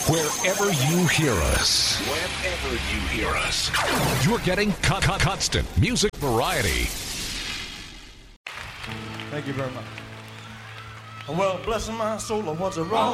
Wherever you hear us. You're getting constant music variety. Thank you very much. Well, bless my soul, I was a wrong.